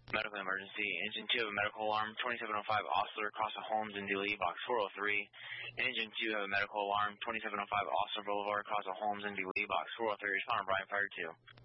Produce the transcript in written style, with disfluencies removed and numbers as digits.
Medical emergency. Engine 2 have a medical alarm. 2705 Ostler, Cross of Holmes in Dewey, box 403. Engine 2 have a medical alarm. 2705 Ostler Boulevard, Cross of Holmes in Dewey, box 403. Responder Brian, fire 2.